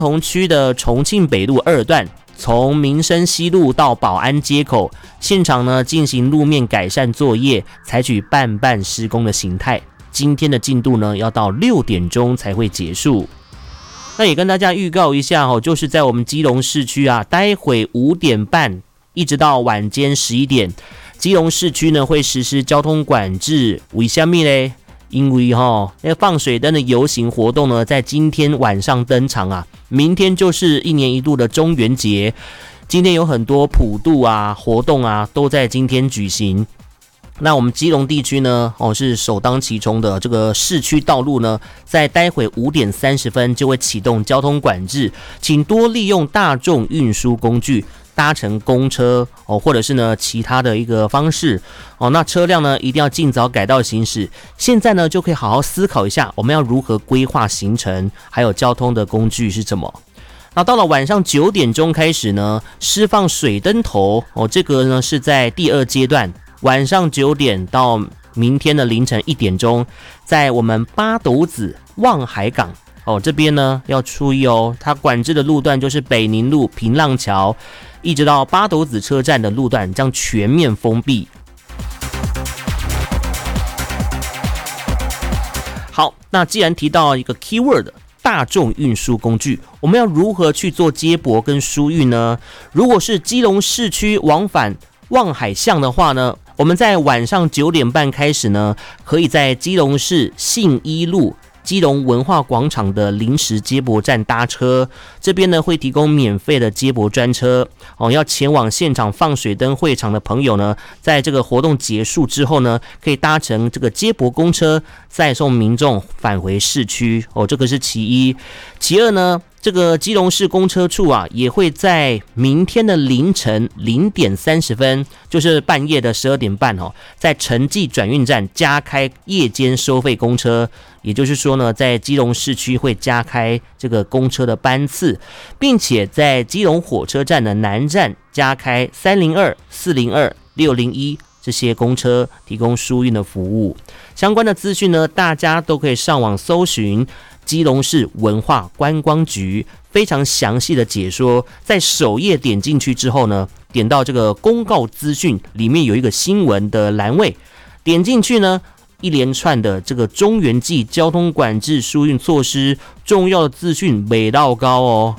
同区的重庆北路2段，从民生西路到保安街口，现场呢进行路面改善作业，采取半施工的形态。今天的进度呢要到6点钟才会结束。那也跟大家预告一下就是在我们基隆市区啊，待会5点半一直到晚间11点，基隆市区呢会实施交通管制。为什么呢？因为那放水灯的游行活动呢，在今天晚上登场啊。明天就是1年1度的中元节，今天有很多普渡啊活动啊都在今天举行。那我们基隆地区呢，是首当其冲的，这个市区道路呢，在待会5点30分就会启动交通管制，请多利用大众运输工具，搭乘公车或者是呢其他的一个方式那车辆呢一定要尽早改道行驶。现在呢就可以好好思考一下，我们要如何规划行程，还有交通的工具是什么。那到了晚上9点钟开始呢，释放水灯头这个呢是在第2阶段。晚上9点到明天的凌晨1点钟，在我们八斗子望海港这边呢要注意它管制的路段就是北宁路、平浪桥，一直到八斗子车站的路段，将全面封闭。好，那既然提到一个 keyword 大众运输工具，我们要如何去做接驳跟疏运呢？如果是基隆市区往返望海巷的话呢，我们在晚上9点半开始呢，可以在基隆市信一路基隆文化广场的临时接驳站搭车，这边呢会提供免费的接驳专车要前往现场放水灯会场的朋友呢，在这个活动结束之后呢，可以搭乘这个接驳公车载送民众返回市区这个是其一。其二呢，这个基隆市公车处啊，也会在明天的凌晨0点30分，就是半夜的12点半在城际转运站加开夜间收费公车。也就是说呢，在基隆市区会加开这个公车的班次，并且在基隆火车站的南站加开302、402、601这些公车，提供疏运的服务。相关的资讯呢，大家都可以上网搜寻基隆市文化观光局非常详细的解说，在首页点进去之后呢，点到这个公告资讯里面有一个新闻的栏位，点进去呢，一连串的这个中元季交通管制疏运措施重要的资讯每道高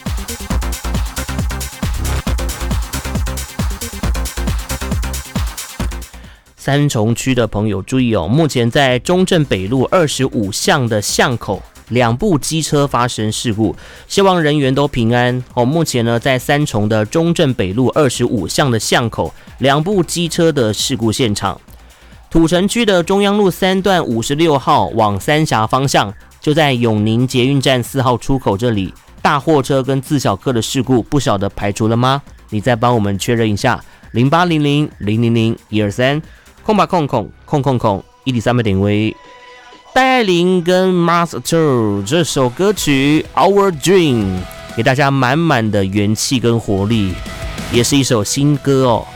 三重区的朋友注意目前在中正北路25巷的巷口2部机车发生事故，希望人员都平安目前呢，在三重的中正北路25巷的巷口2部机车的事故现场。土城区的中央路3段56号往三峡方向，就在永宁捷运站4号出口这里，大货车跟自小客的事故不晓得排除了吗？你再帮我们确认一下，0800-000-123空吧空空空空空1.3点位。戴爱玲跟 Master 这首歌曲 Our Dream 给大家满满的元气跟活力，也是一首新歌